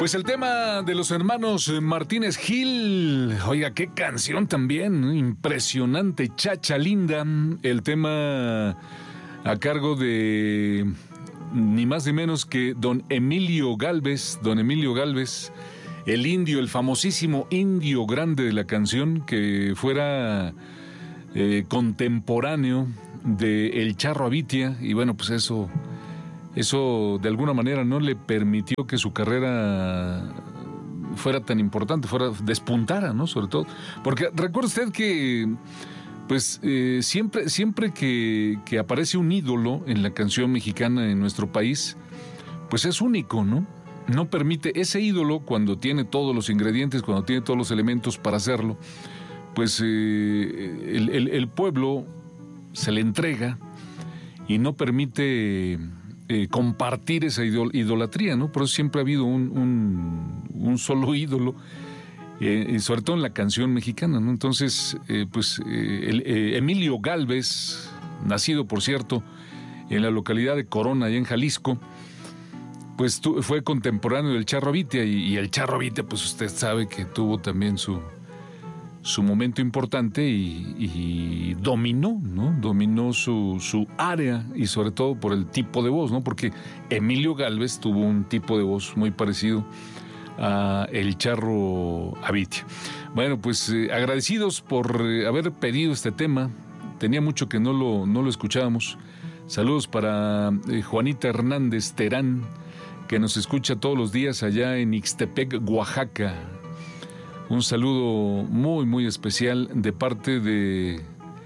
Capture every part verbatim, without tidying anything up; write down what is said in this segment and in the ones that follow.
Pues el tema de los hermanos Martínez Gil, oiga, qué canción también, impresionante, Chacha Linda, el tema a cargo de ni más ni menos que don Emilio Gálvez, don Emilio Gálvez, el indio, el famosísimo indio grande de la canción, que fuera eh, contemporáneo de El Charro Abitia, y bueno, pues eso... Eso de alguna manera no le permitió que su carrera fuera tan importante, fuera despuntara, ¿no? Sobre todo, porque recuerde usted que, pues, eh, siempre, siempre que, que aparece un ídolo en la canción mexicana en nuestro país, pues es único, ¿no? No permite, ese ídolo, cuando tiene todos los ingredientes, cuando tiene todos los elementos para hacerlo, pues eh, el, el, el pueblo se le entrega y no permite... Eh, compartir esa idol- idolatría, ¿no? Por eso siempre ha habido un, un, un solo ídolo, eh, y sobre todo en la canción mexicana, ¿no? Entonces, eh, pues eh, el, eh, Emilio Gálvez, nacido, por cierto, en la localidad de Corona, allá en Jalisco, pues tu, fue contemporáneo del Charro Abitia, y, y el Charro Abitia, pues usted sabe que tuvo también su... su momento importante y, y dominó, ¿no? Dominó su, su área, y sobre todo por el tipo de voz, ¿no? Porque Emilio Gálvez tuvo un tipo de voz muy parecido a el Charro Abitia. Bueno, pues eh, agradecidos por eh, haber pedido este tema. Tenía mucho que no lo, no lo escuchábamos. Saludos para eh, Juanita Hernández Terán, que nos escucha todos los días allá en Ixtepec, Oaxaca. Un saludo muy, muy especial de parte de...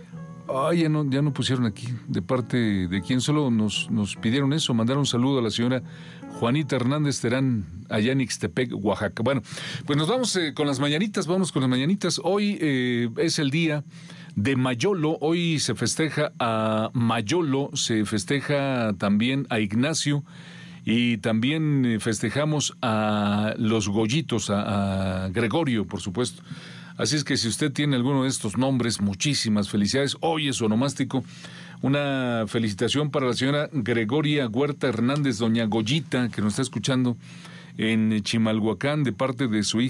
Ay, ya no, ya no pusieron aquí. De parte de quien solo nos, nos pidieron eso. Mandaron un saludo a la señora Juanita Hernández Terán, allá en Ixtepec, Oaxaca. Bueno, pues nos vamos eh, con las mañanitas. Vamos con las mañanitas. Hoy eh, es el día de Mayolo. Hoy se festeja a Mayolo. Se festeja también a Ignacio. Y también festejamos a los Goyitos, a, a Gregorio, por supuesto. Así es que si usted tiene alguno de estos nombres, muchísimas felicidades. Hoy es su onomástico. Una felicitación para la señora Gregoria Huerta Hernández, doña Goyita, que nos está escuchando en Chimalhuacán, de parte de su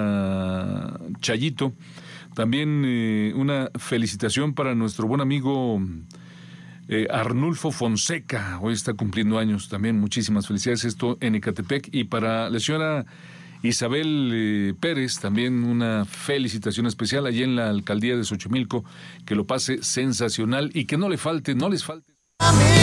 hija Chayito. También eh, una felicitación para nuestro buen amigo... Eh, Arnulfo Fonseca, hoy está cumpliendo años también, muchísimas felicidades, esto en Ecatepec. Y para la señora Isabel eh, Pérez, también una felicitación especial allí en la alcaldía de Xochimilco, que lo pase sensacional y que no le falte, no les falte.